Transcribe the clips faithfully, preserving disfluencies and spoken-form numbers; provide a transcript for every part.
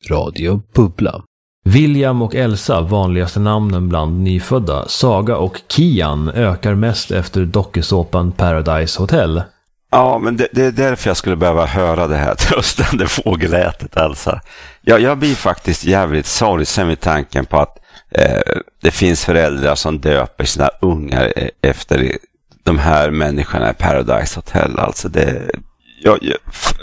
Radio Bubbla. William och Elsa, vanligaste namnen bland nyfödda. Saga och Kian ökar mest efter dokusåpan Paradise Hotel. Ja, men det, det är därför jag skulle behöva höra det här tröstande fågelätet, Elsa. Jag, jag blir faktiskt jävligt sorgsen med tanken på att eh, det finns föräldrar som döper sina ungar efter de här människorna i Paradise Hotel. Alltså det... Jag, jag,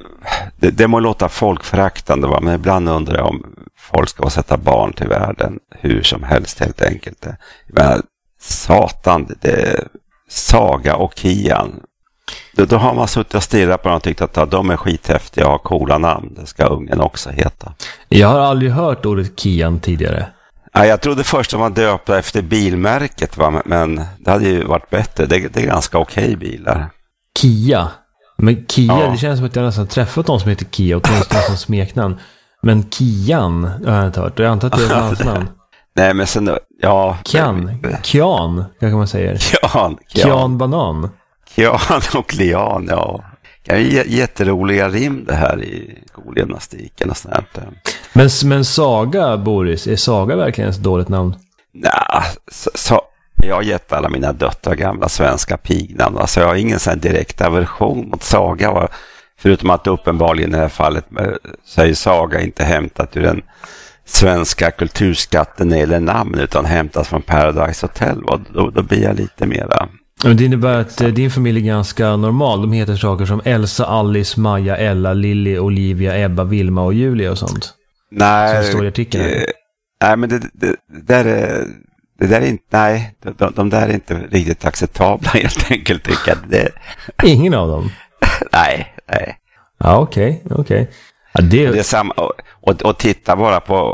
det, det må låta folkföraktande, va? Men ibland undrar jag om folk ska sätta barn till världen hur som helst helt enkelt. Men, satan, det är Saga och Kian. Då, då har man suttit och stirrat på dem och tyckt att ja, de är skithäftiga och har coola namn. Det ska ungen också heta. Jag har aldrig hört ordet Kian tidigare. Ja, jag trodde först att man döpte efter bilmärket, va? Men det hade ju varit bättre. Det, det är ganska okej bilar. Kia. Men Kia, ja. Det känns som att jag nästan träffat någon som heter Kia och tagit som smeknamn. Men Kian har jag inte hört. Jag antar att det är en hans namn. Nej, men sen, ja. Kian. Kian, kan man säga. Kian. Kian banan. Kian och Lian, ja. Det är jätteroliga rim det här i skolgymnastiken och sånt där. Men, men Saga, Boris, är Saga verkligen ett dåligt namn? Nej, så, så, jag har gett alla mina döttrar gamla svenska pignamn. Alltså jag har ingen sån direkt aversion mot Saga. Förutom att uppenbarligen i det här fallet så är Saga inte hämtat ur den svenska kulturskatten eller namn, utan hämtas från Paradise Hotel. Och då, då blir jag lite mera... Men det innebär att din familj är ganska normal. De heter saker som Elsa, Alice, Maja, Ella, Lilly, Olivia, Ebba, Vilma och Julia och sånt. Nej, som står i artikeln. Eh, nej, men det, det, det där är... Det där är inte, nej, de, de där är inte riktigt acceptabla helt enkelt, tycker jag. Det... Ingen av dem? nej, nej. Ja, okej, okay, okej. Okay. Ja, det... det är samma, och, och, och titta bara på,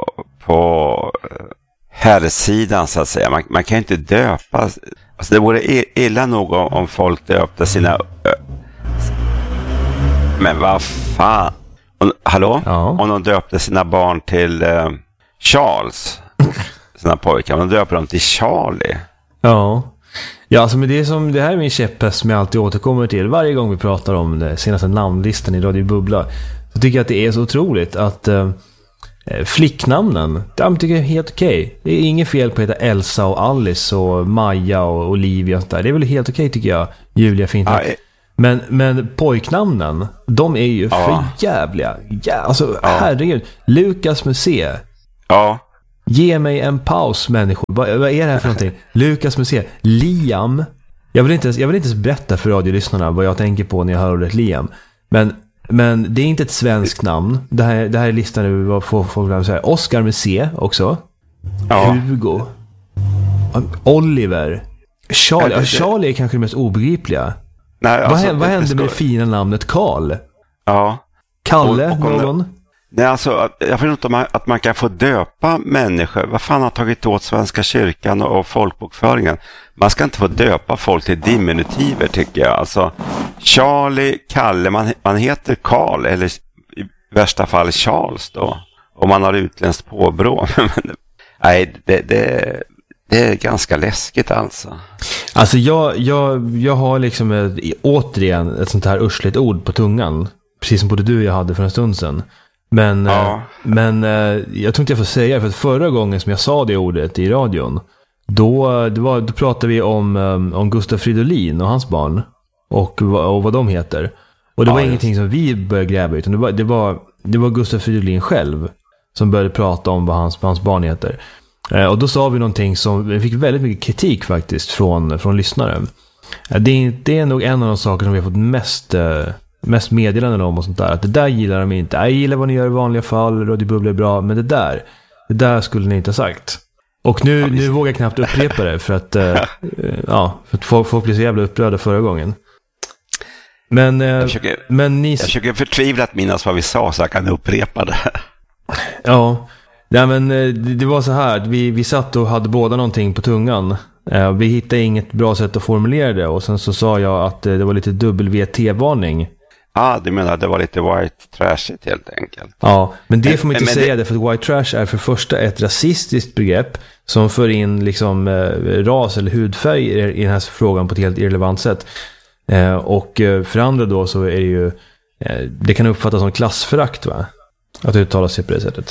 på herrsidan så att säga. Man, man kan inte döpa, alltså det vore illa nog om, om folk döpte sina... Men vad fan? Och, hallå? Ja. Om de döpte sina barn till uh, Charles... sina pojkar, man döper dem till Charlie. Ja. Ja, alltså men det är som det här är min käpphäst som jag alltid återkommer till varje gång vi pratar om det senaste namnlistan i Radio Bubbla. Så tycker jag att det är så otroligt att eh, flicknamnen, de tycker jag är helt okej. Okay. Det är inget fel på att heta Elsa och Alice och Maja och Olivia och sånt där. Det är väl helt okej okay, tycker jag. Julia fint. Ja, men, men pojknamnen, de är ju ja. för jävliga. Ja, alltså ja. herregud. Lukas Museet. Ja. Ge mig en paus, människor. Vad, vad är det här för någonting? Lukas Museet. Liam. Jag vill, inte ens, jag vill inte ens berätta för radiolyssnarna vad jag tänker på när jag hör ordet Liam. Men, men det är inte ett svenskt namn. Det här, det här är listan över vad folk vill säga. Oscar Museet också. Ja. Hugo. Oliver. Charlie. Ja, Charlie är kanske det mest obegripliga. Nej, alltså, vad vad hände med det fina namnet Karl? Ja. Kalle, och, och någon? Nej, alltså, jag förstår inte om man, att man kan få döpa människor. Vad fan har tagit åt Svenska kyrkan och, och folkbokföringen? Man ska inte få döpa folk till diminutiver, tycker jag. Alltså, Charlie, Kalle, man, man heter Karl eller i värsta fall Charles då. Om man har utländskt påbrå. Nej, det, det, det är ganska läskigt alltså. Alltså, jag, jag, jag har liksom ett, återigen ett sånt här ursligt ord på tungan. Precis som både du och jag hade för en stund sedan. Men, ja. men jag tror inte jag får säga det, för att förra gången som jag sa det ordet i radion, då, det var, då pratade vi om, om Gustav Fridolin och hans barn och, och vad de heter. Och det ja, var just. ingenting som vi började gräva, utan det var, det var, det var Gustav Fridolin själv som började prata om vad hans, vad hans barn heter. Och då sa vi någonting som vi fick väldigt mycket kritik faktiskt från, från lyssnare. Det är, det är nog en av de saker som vi har fått mest... mest meddelanden om och sånt där, att det där gillar de inte. Jag gillar vad ni gör i vanliga fall, Radio Bubbla är bra, men det där det där skulle ni inte ha sagt. Och nu, ja, nu vågar jag knappt upprepa det för att uh, ja, för att folk, folk blir så jävla upprörda förra gången. Men, uh, jag, försöker, men ni... jag försöker förtvivlat minnas vad vi sa så jag kan upprepa det. Ja, ja men det, det var så här, vi, vi satt och hade båda någonting på tungan. Uh, vi hittade inget bra sätt att formulera det, och sen så sa jag att uh, det var lite W T-varning. Ja, ah, du menar att det var lite white trashigt helt enkelt. Ja, men det får man inte men, säga men det... det, för att white trash är för första ett rasistiskt begrepp som för in liksom eh, ras eller hudfärg i, i den här frågan på ett helt irrelevant sätt. Eh, och eh, för andra då så är det ju eh, det kan uppfattas som klassförakt, va? Att uttala sig på det sättet.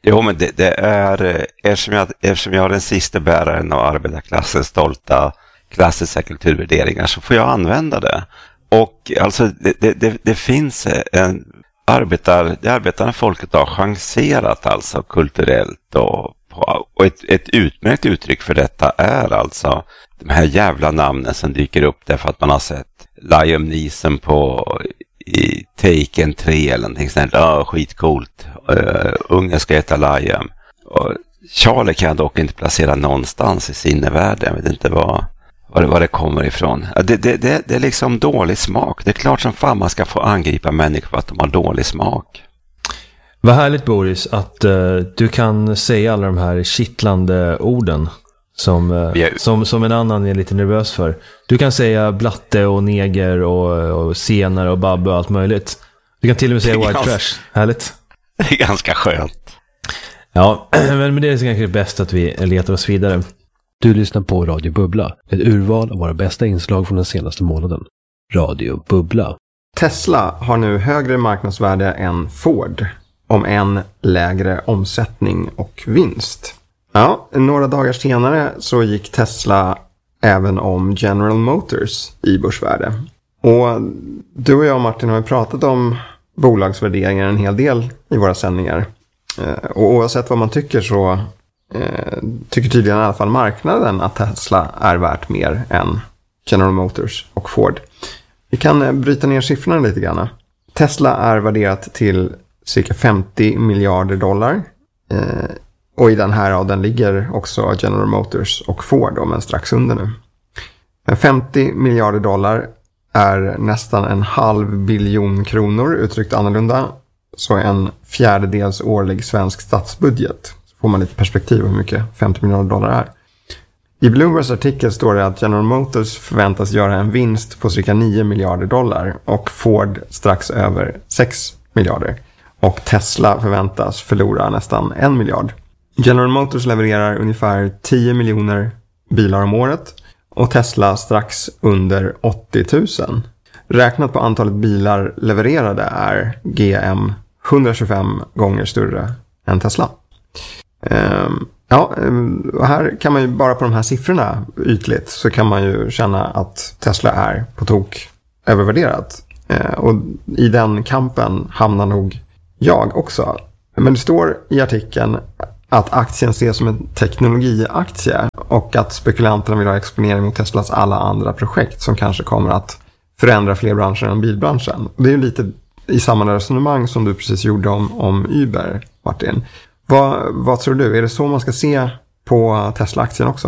Jo, men det, det är, eftersom jag, eftersom jag är den sista bäraren av arbetarklassens stolta klassiska kulturvärderingar så får jag använda det. Och alltså det, det, det finns en arbetar, det arbetande folket har chanserat alltså kulturellt och, och ett, ett utmärkt uttryck för detta är alltså de här jävla namnen som dyker upp därför att man har sett Liam Neeson på i Taken tre eller någonting sånt. Ja, skitcoolt. Uh, Unga ska heta Liam. Och Charlie kan jag dock inte placera någonstans i sinnevärlden. Jag vet inte vad, vad, det, vad det kommer ifrån. Det, det, det, det är liksom dålig smak. Det är klart som fan man ska få angripa människor för att de har dålig smak. Vad härligt, Boris, att uh, du kan säga alla de här kittlande orden som, uh, är... som, som en annan är lite nervös för. Du kan säga blatte och neger och, och senare och babbe och allt möjligt. Du kan till och med säga white ganska... trash. Härligt. Det är ganska skönt. Ja, men det är kanske det bästa att vi letar oss vidare. Du lyssnar på Radio Bubbla, ett urval av våra bästa inslag från den senaste månaden. Radio Bubbla. Tesla har nu högre marknadsvärde än Ford, om en lägre omsättning och vinst. Ja, några dagar senare så gick Tesla även om General Motors i börsvärde. Och du och jag, Martin, har ju pratat om bolagsvärderingar en hel del i våra sändningar. Och oavsett vad man tycker så eh, tycker tydligen i alla fall marknaden att Tesla är värt mer än General Motors och Ford. Vi kan eh, bryta ner siffrorna lite grann. Tesla är värderat till cirka femtio miljarder dollar. Eh, och i den här raden ligger också General Motors och Ford, men strax under nu. femtio miljarder dollar är nästan en halv biljon kronor, uttryckt annorlunda. Så en fjärdedels årlig svensk statsbudget. Så får man lite perspektiv på hur mycket femtio miljarder dollar är. I Bloombergs artikel står det att General Motors förväntas göra en vinst på cirka nio miljarder dollar och Ford strax över sex miljarder. Och Tesla förväntas förlora nästan en miljard. General Motors levererar ungefär tio miljoner bilar om året och Tesla strax under åttio tusen. Räknat på antalet bilar levererade är G M hundratjugofem gånger större än Tesla. Um, ja, och här kan man ju bara på de här siffrorna ytligt så kan man ju känna att Tesla är på tok övervärderat. Uh, och i den kampen hamnar nog jag också. Men det står i artikeln att aktien ses som en teknologiaktie och att spekulanterna vill ha exponering mot Teslas alla andra projekt som kanske kommer att förändra fler branscher än bilbranschen. Det är ju lite i samma resonemang som du precis gjorde om, om Uber, Martin. Vad, vad tror du? Är det så man ska se på Tesla-aktien också?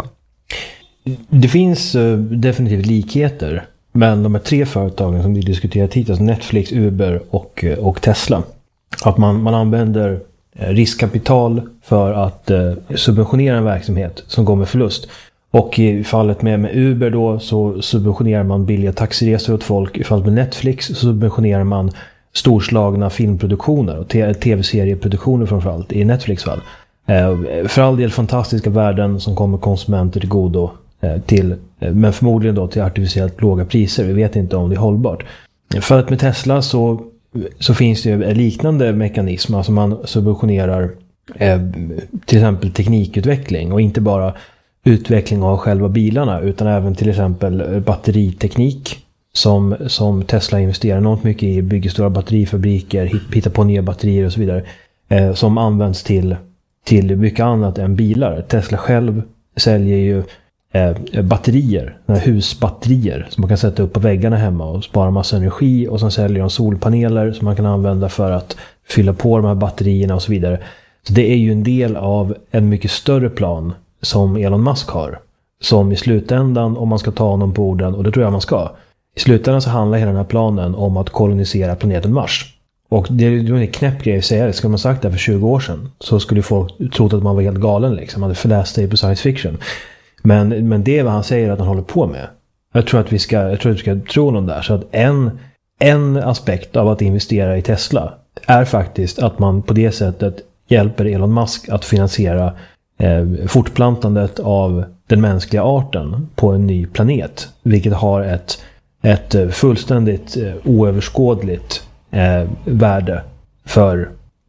Det finns uh, definitivt likheter mellan de här tre företagen som vi diskuterat hittills, Netflix, Uber och, och Tesla. Att man, man använder riskkapital för att uh, subventionera en verksamhet som går med förlust. Och i fallet med, med Uber då så subventionerar man billiga taxiresor åt folk. I fallet med Netflix så subventionerar man storslagna filmproduktioner och te- tv-serieproduktioner framförallt i Netflix fall. Eh, för all del fantastiska värden som kommer konsumenter till godo eh, till, eh, men förmodligen då till artificiellt låga priser. Vi vet inte om det är hållbart. I fallet med Tesla så, så finns det ju liknande mekanismer. Alltså man subventionerar eh, till exempel teknikutveckling och inte bara utveckling av själva bilarna utan även till exempel batteriteknik som, som Tesla investerar enormt mycket i, bygger stora batterifabriker, hittar på nya batterier och så vidare eh, som används till, till mycket annat än bilar. Tesla själv säljer ju eh, batterier, husbatterier som man kan sätta upp på väggarna hemma och spara massa energi, och sen säljer de solpaneler som man kan använda för att fylla på de här batterierna och så vidare. Så det är ju en del av en mycket större plan som Elon Musk har, som i slutändan, om man ska ta honom på orden, och det tror jag man ska, i slutändan så handlar hela den här planen om att kolonisera planeten Mars. Och det är ju en knäpp grej att säga det. Skulle man sagt det för tjugo år sedan så skulle folk trott att man var helt galen liksom. Man hade förläst det på science fiction. Men, men det är vad han säger att han håller på med. Jag tror att vi ska, jag tror att vi ska tro honom där. Så att en, en aspekt av att investera i Tesla är faktiskt att man på det sättet hjälper Elon Musk att finansiera eh, fortplantandet av den mänskliga arten på en ny planet. Vilket har ett, ett fullständigt eh, oöverskådligt eh, värde för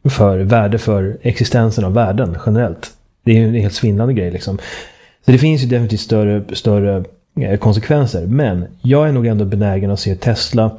för värde för existensen av världen generellt. Det är ju en helt svindlande grej liksom. Så det finns ju definitivt större, större konsekvenser. Men jag är nog ändå benägen att se Tesla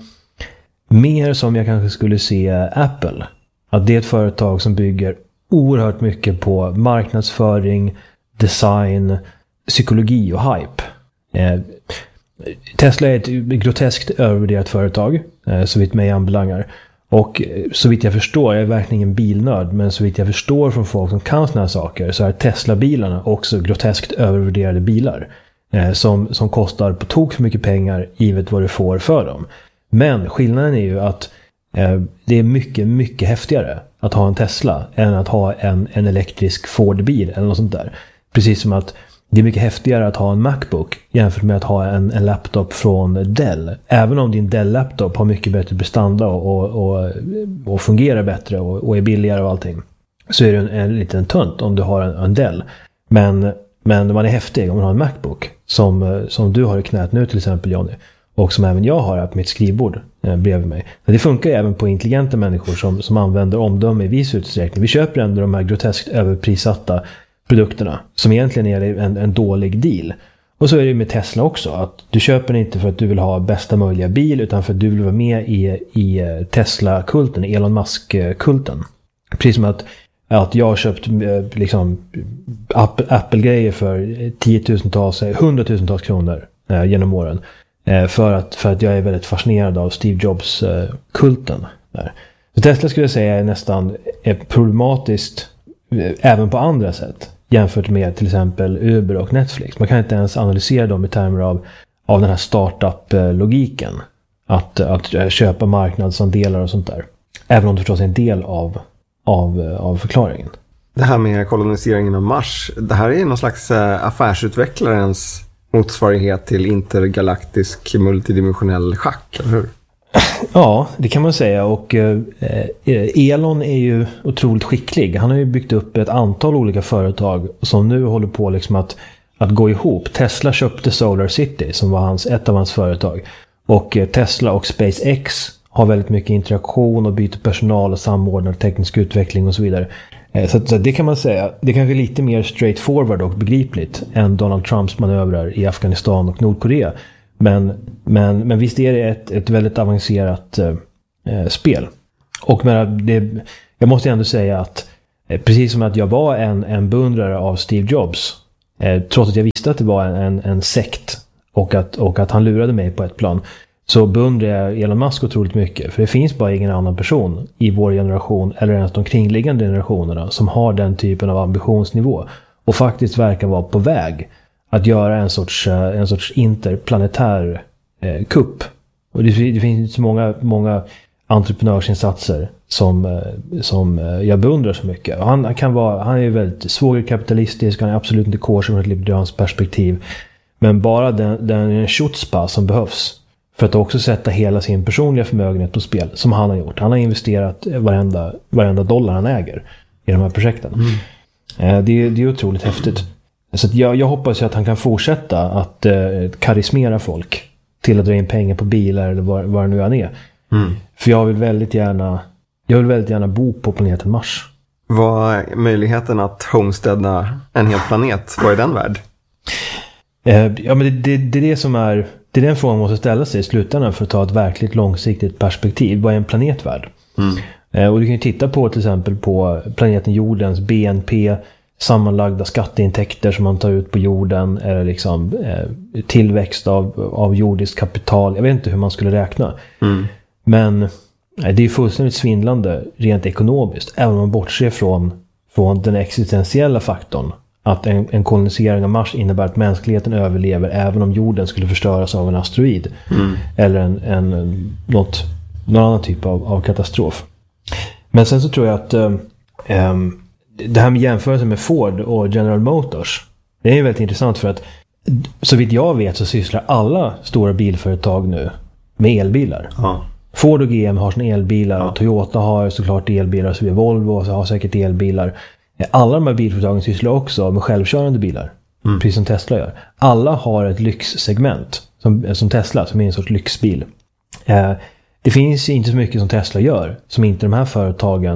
mer som jag kanske skulle se Apple. Att det är ett företag som bygger oerhört mycket på marknadsföring, design, psykologi och hype. Eh, Tesla är ett groteskt övervärderat företag, eh, så vitt mig anbelangar. Och så vitt jag förstår, jag är verkligen ingen bilnörd, men så vitt jag förstår från folk som kan såna här saker så är Tesla-bilarna också groteskt övervärderade bilar. Eh, som, som kostar på tok för mycket pengar givet vad du får för dem. Men skillnaden är ju att eh, det är mycket, mycket häftigare att ha en Tesla än att ha en, en elektrisk Ford-bil eller något sånt där. Precis som att det är mycket häftigare att ha en MacBook jämfört med att ha en, en laptop från Dell. Även om din Dell-laptop har mycket bättre prestanda och, och, och, och fungerar bättre och, och är billigare och allting, så är det en, en liten tunt om du har en, en Dell. Men, men man är häftig om man har en MacBook som, som du har i knät nu till exempel, Johnny. Och som även jag har på mitt skrivbord eh, bredvid mig. Men det funkar även på intelligenta människor som, som använder omdöme i viss utsträckning. Vi köper ändå de här groteskt överprissatta produkterna som egentligen är en, en dålig deal. Och så är det med Tesla också. Att du köper den inte för att du vill ha bästa möjliga bil utan för att du vill vara med i, i Tesla-kulten, Elon Musk-kulten. Precis som att, att jag har köpt liksom, Apple-grejer för tiotusentals, hundratusentals kronor eh, genom åren. För att, för att jag är väldigt fascinerad av Steve Jobs-kulten. Så Tesla skulle jag säga är nästan är problematiskt även på andra sätt jämfört med till exempel Uber och Netflix. Man kan inte ens analysera dem i termer av, av den här startup-logiken. Att, att köpa marknadsandelar och sånt där. Även om det förstås är en del av, av, av förklaringen. Det här med koloniseringen av Mars, det här är någon slags affärsutvecklarens motsvarighet till intergalaktisk multidimensionell schack, eller hur? Ja, det kan man säga. Och eh, Elon är ju otroligt skicklig. Han har ju byggt upp ett antal olika företag som nu håller på liksom att, att gå ihop. Tesla köpte Solar City som var hans, ett av hans företag. Och eh, Tesla och SpaceX har väldigt mycket interaktion och byter personal och samordnar teknisk utveckling och så vidare. Eh, så, så det kan man säga. Det är kanske lite mer straightforward och begripligt än Donald Trumps manövrar i Afghanistan och Nordkorea. Men, men, men visst är det ett, ett väldigt avancerat eh, spel. Och men det, jag måste ändå säga att eh, precis som att jag var en, en beundrare av Steve Jobs, eh, trots att jag visste att det var en, en, en sekt och att, och att han lurade mig på ett plan, så beundrar jag Elon Musk otroligt mycket. För det finns bara ingen annan person i vår generation eller ens de kringliggande generationerna som har den typen av ambitionsnivå och faktiskt verkar vara på väg att göra en sorts, en sorts interplanetär eh, kupp. Och det, det finns så många, många entreprenörsinsatser som, eh, som eh, jag beundrar så mycket. Och han, kan vara, han är väldigt svågerkapitalistisk, han är absolut inte kosher från ett liberalt perspektiv. Men bara den, den chutzpah som behövs för att också sätta hela sin personliga förmögenhet på spel, som han har gjort. Han har investerat varenda, varenda dollar han äger i de här projekten. Mm. Eh, det, det är otroligt häftigt. Så att jag, jag hoppas ju att han kan fortsätta att eh, karismera folk till att dra in pengar på bilar eller vad, vad det nu än är. Mm. För jag vill väldigt gärna jag vill väldigt gärna bo på planeten Mars. Vad är möjligheten att homesteada en hel planet? Vad är den värd? Eh, ja, men det, det, det är det som är det är den frågan man måste ställa sig i slutändan för att ta ett verkligt långsiktigt perspektiv. Vad är en planet värd? Mm. Eh, och du kan ju titta på till exempel på planeten jordens B N P, sammanlagda skatteintäkter som man tar ut på jorden, eller liksom eh, tillväxt av, av jordiskt kapital. Jag vet inte hur man skulle räkna. Mm. Men eh, det är fullständigt svindlande rent ekonomiskt, även om man bortser från, från den existentiella faktorn. Att en, en kolonisering av Mars innebär att mänskligheten överlever även om jorden skulle förstöras av en asteroid. Mm. Eller en, en, något, någon annan typ av, av katastrof. Men sen så tror jag att eh, eh, det här med jämförelsen med Ford och General Motors, det är ju väldigt intressant för att så vitt jag vet så sysslar alla stora bilföretag nu med elbilar. Ja. Ford och G M har sina elbilar, ja. Och Toyota har såklart elbilar, så vi Volvo har säkert elbilar. Alla de här bilföretagen sysslar också med självkörande bilar, mm. precis som Tesla gör. Alla har ett lyxsegment som, som Tesla, som är en sorts lyxbil. Eh, det finns inte så mycket som Tesla gör som inte de här företagen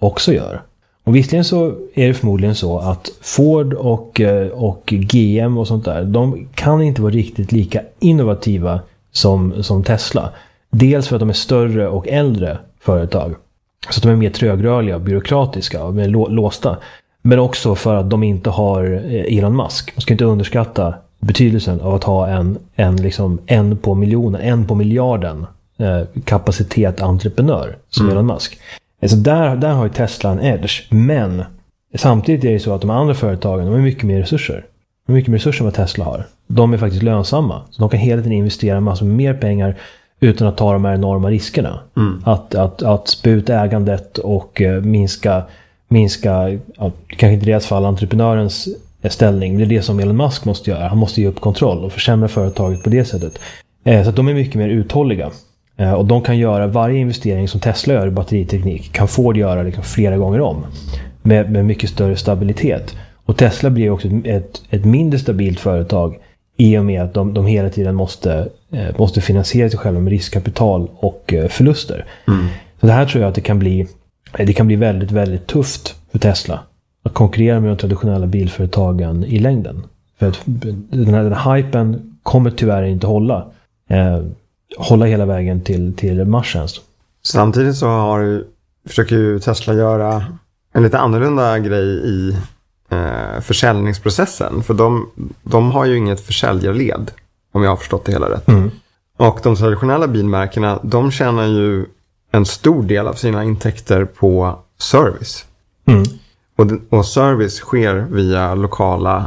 också gör. Och visserligen så är det förmodligen så att Ford och, och G M och sånt där, de kan inte vara riktigt lika innovativa som, som Tesla. Dels för att de är större och äldre företag. Så att de är mer trögrörliga och byråkratiska och mer låsta. Men också för att de inte har Elon Musk. Man ska inte underskatta betydelsen av att ha en, en, liksom en på miljonen, en på miljarden eh, kapacitet entreprenör som mm. Elon Musk. Så där, där har ju Tesla en edge. Men samtidigt är det så att de andra företagen, de har mycket mer resurser. De har mycket mer resurser än vad Tesla har. De är faktiskt lönsamma. Så de kan hela tiden investera massor med mer pengar utan att ta de här enorma riskerna. Mm. Att, att, att spä ut ägandet och uh, minska, minska uh, kanske inte i deras fall, entreprenörens ställning. Det är det som Elon Musk måste göra. Han måste ge upp kontroll och försämra företaget på det sättet. Uh, så att de är mycket mer uthålliga. Uh, och de kan göra varje investering som Tesla gör i batteriteknik kan Ford göra liksom flera gånger om. Med, med mycket större stabilitet. Och Tesla blir också ett, ett, ett mindre stabilt företag i och med att de, de hela tiden måste, eh, måste finansiera sig själva med riskkapital och eh, förluster. Mm. Så det här tror jag att det kan bli det kan bli väldigt, väldigt tufft för Tesla att konkurrera med de traditionella bilföretagen i längden. För att den här, den här hypen kommer tyvärr inte hålla eh, hålla hela vägen till, till marschen. Samtidigt så har, försöker ju Tesla göra en lite annorlunda grej i eh, försäljningsprocessen. För de, de har ju inget försäljarled, om jag har förstått det hela rätt. Mm. Och de traditionella bilmärkena, de tjänar ju en stor del av sina intäkter på service. Mm. Och, och service sker via lokala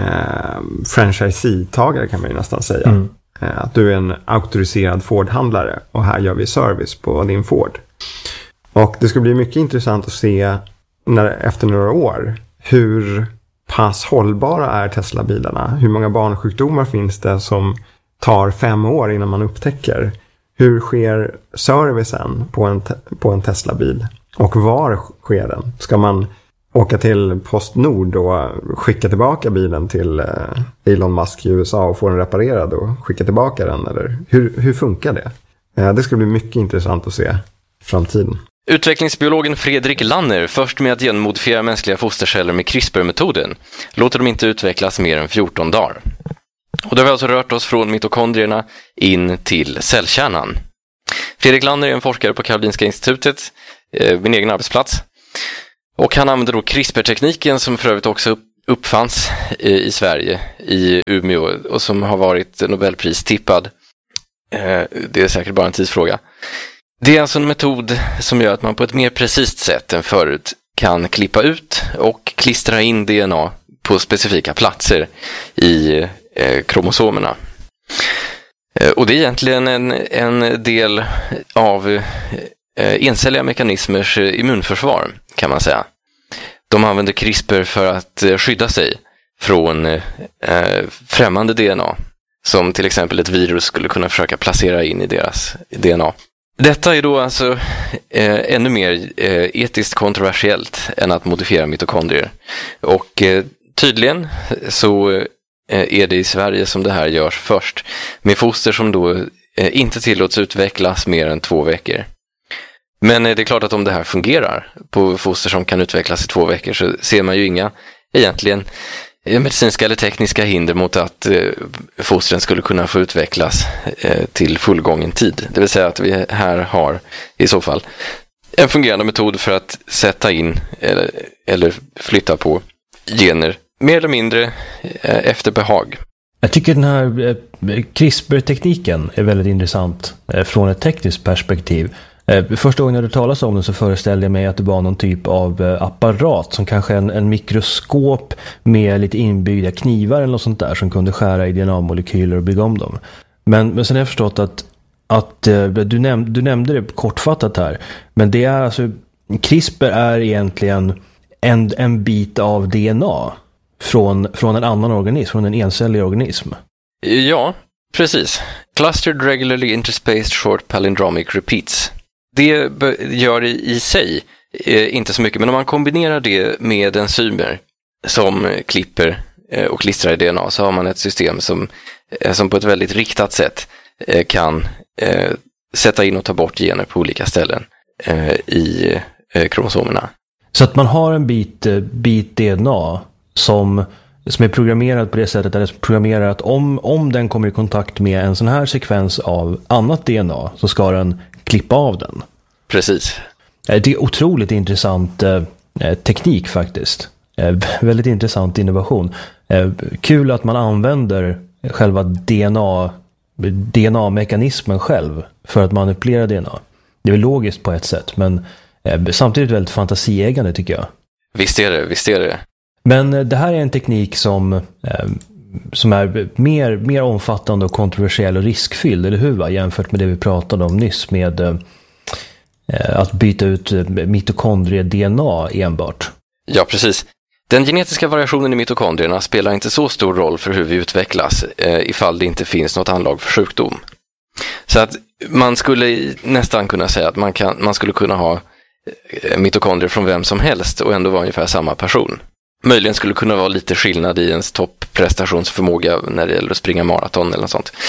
eh, franchisee-tagare kan man ju nästan säga. Mm. Eh, att du är en auktoriserad Ford-handlare och här gör vi service på din Ford. Och det ska bli mycket intressant att se när, efter några år hur pass hållbara är Tesla-bilarna. Hur många barnsjukdomar finns det som tar fem år innan man upptäcker? Hur sker servicen på en, på en Tesla-bil? Och var sker den? Ska man åka till PostNord och skicka tillbaka bilen till eh, Elon Musk i U S A och få den reparerad och skicka tillbaka den? Eller hur, hur funkar det? Eh, det ska bli mycket intressant att se i framtiden. Utvecklingsbiologen Fredrik Lanner, först med att genmodifiera mänskliga fosterceller med CRISPR-metoden, låter dem inte utvecklas mer än fjorton dagar. Och då har vi alltså rört oss från mitokondrierna in till cellkärnan. Fredrik Lanner är en forskare på Karolinska institutet, eh, min egen arbetsplats. Och han använder då CRISPR-tekniken som för övrigt också uppfanns eh, i Sverige, i Umeå, och som har varit Nobelpristippad. Eh, det är säkert bara en tidsfråga. Det är alltså en metod som gör att man på ett mer precist sätt än förut kan klippa ut och klistra in D N A på specifika platser i eh, kromosomerna. Eh, och det är egentligen en, en del av eh, encelliga mekanismers immunförsvar, kan man säga. De använder CRISPR för att eh, skydda sig från eh, främmande D N A, som till exempel ett virus skulle kunna försöka placera in i deras D N A. Detta är då alltså eh, ännu mer eh, etiskt kontroversiellt än att modifiera mitokondrier. Och eh, tydligen så eh, är det i Sverige som det här görs först, med foster som då eh, inte tillåts utvecklas mer än två veckor. Men eh, det är klart att om det här fungerar på foster som kan utvecklas i två veckor så ser man ju inga egentligen medicinska eller tekniska hinder mot att eh, fostren skulle kunna få utvecklas eh, till fullgången tid. Det vill säga att vi här har i så fall en fungerande metod för att sätta in eller, eller flytta på gener mer eller mindre eh, efter behag. Jag tycker den här eh, CRISPR-tekniken är väldigt intressant eh, från ett tekniskt perspektiv. Första gången jag hörde talas om den så föreställde jag mig att det var någon typ av apparat som kanske en, en mikroskop med lite inbyggda knivar eller något sånt där som kunde skära i D N A-molekyler och bygga om dem. Men, men sen har jag förstått att, att du, näm, du nämnde det kortfattat här, men det är alltså, CRISPR är egentligen en, en bit av D N A från, från en annan organism, från en encellig organism. Ja, precis. Clustered regularly interspaced short palindromic repeats. Det gör i sig eh, inte så mycket, men om man kombinerar det med enzymer som klipper eh, och klistrar i D N A så har man ett system som, eh, som på ett väldigt riktat sätt eh, kan eh, sätta in och ta bort gener på olika ställen eh, i eh, kromosomerna. Så att man har en bit, bit D N A som, som är programmerad på det sättet, eller programmerar att om, om den kommer i kontakt med en sån här sekvens av annat D N A så ska den klippa av den. Precis. Det är otroligt intressant eh, teknik faktiskt. Eh, väldigt intressant innovation. Eh, kul att man använder själva D N A, D N A-mekanismen själv för att manipulera D N A. Det är väl logiskt på ett sätt, men eh, samtidigt väldigt fantasieggande tycker jag. Visst är det, visst är det. Men eh, det här är en teknik som, eh, som är mer, mer omfattande och kontroversiell och riskfylld, eller hur va? Jämfört med det vi pratade om nyss med eh, att byta ut mitokondrie-D N A enbart. Ja, precis. Den genetiska variationen i mitokondrierna spelar inte så stor roll för hur vi utvecklas eh, ifall det inte finns något anlag för sjukdom. Så att man skulle nästan kunna säga att man, kan, man skulle kunna ha eh, mitokondrier från vem som helst och ändå vara ungefär samma person. Möjligen skulle kunna vara lite skillnad i ens topprestationsförmåga när det gäller att springa maraton eller något sånt.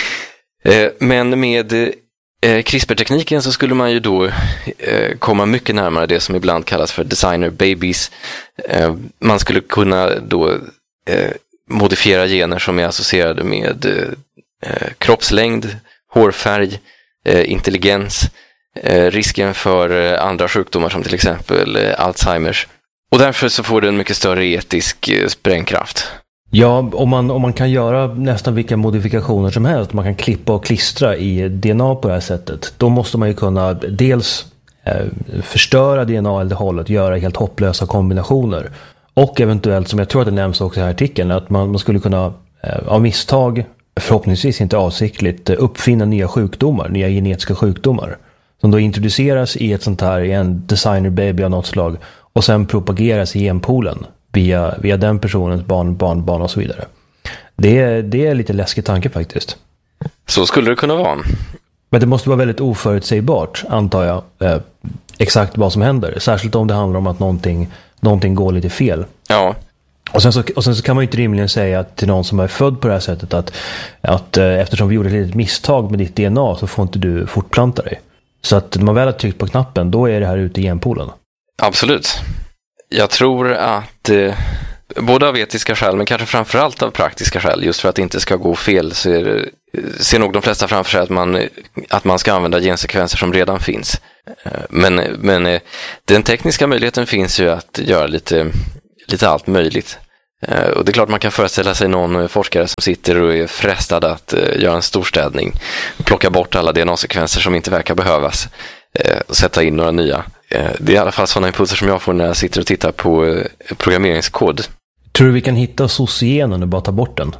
Eh, men med eh, CRISPR-tekniken så skulle man ju då eh, komma mycket närmare det som ibland kallas för designer babies. Eh, man skulle kunna då eh, modifiera gener som är associerade med eh, kroppslängd, hårfärg, eh, intelligens, eh, risken för eh, andra sjukdomar som till exempel eh, Alzheimers. Och därför så får det en mycket större etisk eh, sprängkraft. Ja, om man, om man kan göra nästan vilka modifikationer som helst, man kan klippa och klistra i D N A på det här sättet, då måste man ju kunna dels eh, förstöra D N A eller hållet, göra helt hopplösa kombinationer. Och eventuellt, som jag tror att det nämns också i artikeln, att man, man skulle kunna eh, av misstag, förhoppningsvis inte avsiktligt, uppfinna nya sjukdomar, nya genetiska sjukdomar. Som då introduceras i ett sånt här, i en designer baby av något slag, och sen propageras i genpoolen via, via den personens barn, barn, barn och så vidare. Det är, det är lite läskig tanke faktiskt. Så skulle det kunna vara. Men det måste vara väldigt oförutsägbart, antar jag, eh, exakt vad som händer. Särskilt om det handlar om att någonting, någonting går lite fel. Ja. Och sen, så, och sen så kan man ju inte rimligen säga till någon som är född på det här sättet att, att eh, eftersom vi gjorde ett litet misstag med ditt D N A så får inte du fortplanta dig. Så att när man väl har tryckt på knappen, då är det här ute i genpoolen. Absolut. Jag tror att eh, både av etiska skäl, men kanske framförallt av praktiska skäl, just för att det inte ska gå fel, så är det, ser nog de flesta framför sig att man, att man ska använda gensekvenser som redan finns. Men, men eh, den tekniska möjligheten finns ju att göra lite, lite allt möjligt. Eh, och det är klart man kan föreställa sig någon forskare som sitter och är frestad att eh, göra en storstädning, plocka bort alla D N A-sekvenser som inte verkar behövas eh, och sätta in några nya. Det är i alla fall sådana impulser som jag får när jag sitter och tittar på programmeringskod. Tror du vi kan hitta soc-genen och bara ta bort den?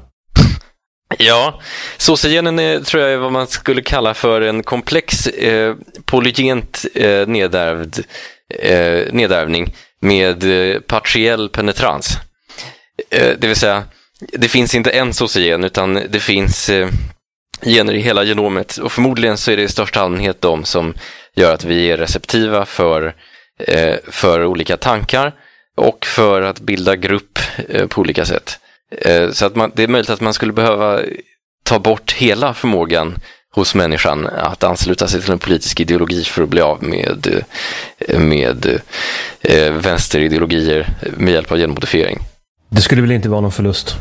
Ja, soc-genen är, tror jag är vad man skulle kalla för en komplex eh, polygent eh, nedärvd, eh, nedärvning med eh, partiell penetrans. Eh, det vill säga, det finns inte en soc-gen utan det finns eh, gener i hela genomet, och förmodligen så är det i största allmänhet de som gör att vi är receptiva för, eh, för olika tankar och för att bilda grupp eh, på olika sätt. Eh, så att man, det är möjligt att man skulle behöva ta bort hela förmågan hos människan att ansluta sig till en politisk ideologi för att bli av med, med eh, vänsterideologier med hjälp av genmodifiering. Det skulle väl inte vara någon förlust?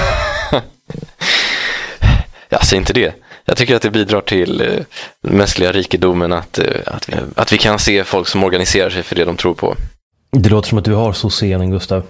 Jag säger inte det. Jag tycker att det bidrar till eh, den mänskliga rikedomen att, eh, att, vi, att vi kan se folk som organiserar sig för det de tror på. Det låter som att du har soc-genen, Gustav.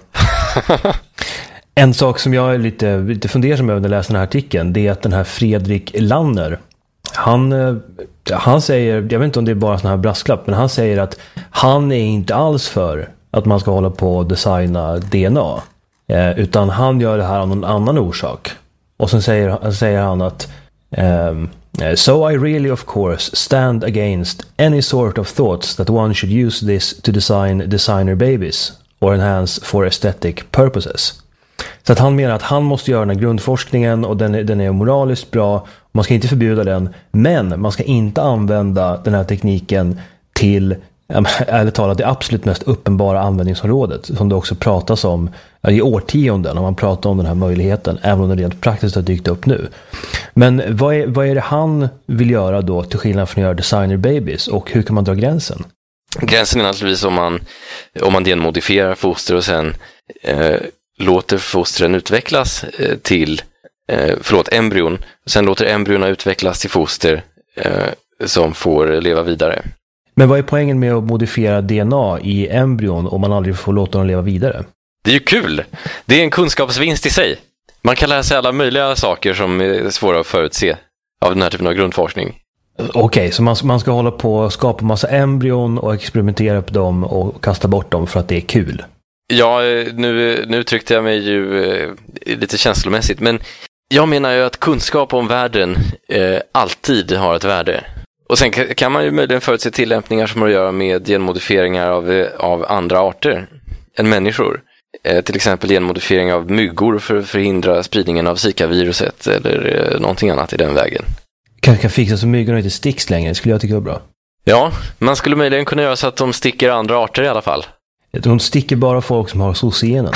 En sak som jag är lite, lite fundersam över när jag läser den här artikeln, det är att den här Fredrik Lanner, han, han säger, jag vet inte om det är bara sån här brasklapp, men han säger att han är inte alls för att man ska hålla på och designa D N A. Eh, utan han gör det här av någon annan orsak. Och sen säger, säger han att Um, so I really of course stand against any sort of thoughts that one should use this to design designer babies or enhance for aesthetic purposes. Så att han menar att han måste göra den här grundforskningen och den är, den är moraliskt bra. Man ska inte förbjuda den, men man ska inte använda den här tekniken till, ärligt talat, det absolut mest uppenbara användningsområdet som det också pratas om i årtionden, när man pratar om den här möjligheten, även om det rent praktiskt har dykt upp nu. Men vad är, vad är det han vill göra då till skillnad från att göra designer babies, och hur kan man dra gränsen? Gränsen är naturligtvis om man, om man genmodifierar foster och sen eh, låter fostren utvecklas eh, till eh, förlåt, embryon. Sen låter embryona utvecklas till foster eh, som får leva vidare. Men vad är poängen med att modifiera D N A i embryon om man aldrig får låta dem leva vidare? Det är ju kul! Det är en kunskapsvinst i sig. Man kan lära sig alla möjliga saker som är svåra att förutse av den här typen av grundforskning. Okej, okay, så man, man ska hålla på och skapa massa embryon och experimentera på dem och kasta bort dem för att det är kul? Ja, nu, nu tryckte jag mig ju eh, lite känslomässigt, men jag menar ju att kunskap om världen eh, alltid har ett värde. Och sen kan man ju möjligen förutse tillämpningar som har att göra med genmodifieringar av, av andra arter än människor. Eh, till exempel genmodifiering av myggor för att förhindra spridningen av Zika-viruset eller eh, någonting annat i den vägen. Kanske kan fixa så myggorna inte sticks längre, det skulle jag tycka var bra. Ja, man skulle möjligen kunna göra så att de sticker andra arter i alla fall. De sticker bara folk som har soc-genen.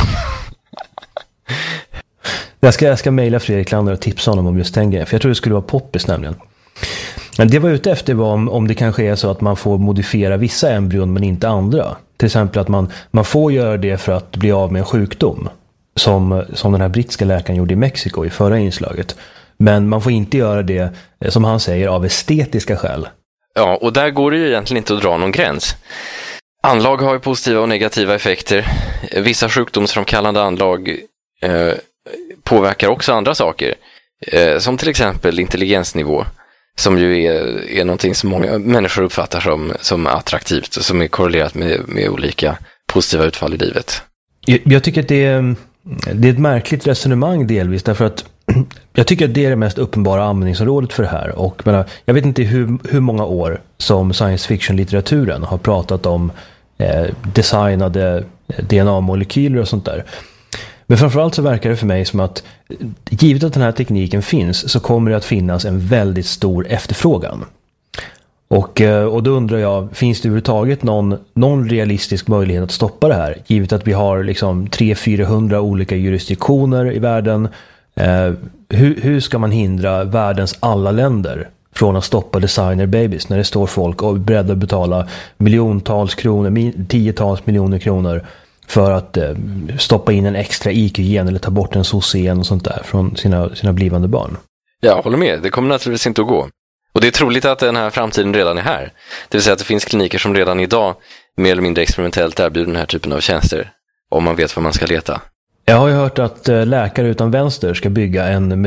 jag ska, jag ska mejla Fredrik Lander och tipsa honom om just den grejen, för jag tror det skulle vara poppis nämligen. Men det var ute efter var om, om det kanske är så att man får modifiera vissa embryon men inte andra. Till exempel att man, man får göra det för att bli av med en sjukdom. Som, som den här brittiska läkaren gjorde i Mexiko i förra inslaget. Men man får inte göra det, som han säger, av estetiska skäl. Ja, och där går det ju egentligen inte att dra någon gräns. Anlag har ju positiva och negativa effekter. Vissa sjukdomsframkallande anlag eh, påverkar också andra saker. Eh, som till exempel intelligensnivå. Som ju är, är någonting som många människor uppfattar som, som attraktivt. Och som är korrelerat med, med olika positiva utfall i livet. Jag, jag tycker att det är, det är ett märkligt resonemang delvis. Därför att jag tycker att det är det mest uppenbara användningsområdet för det här. Och menar, jag vet inte hur, hur många år som science fiction-litteraturen har pratat om eh, designade D N A-molekyler och sånt där. Men framförallt så verkar det för mig som att givet att den här tekniken finns så kommer det att finnas en väldigt stor efterfrågan. Och, och då undrar jag, finns det överhuvudtaget någon, någon realistisk möjlighet att stoppa det här? Givet att vi har liksom tre till fyrahundra olika jurisdiktioner i världen. Eh, hur, hur ska man hindra världens alla länder från att stoppa designer babies när det står folk och är beredda att betala miljontals kronor, tiotals miljoner kronor för att eh, stoppa in en extra I Q-gen eller ta bort en soc-gen och sånt där från sina, sina blivande barn? Jag håller med, det kommer naturligtvis inte att gå. Och det är troligt att den här framtiden redan är här. Det vill säga att det finns kliniker som redan idag mer eller mindre experimentellt erbjuder den här typen av tjänster. Om man vet vad man ska leta. Jag har ju hört att Läkare utan vänster ska bygga en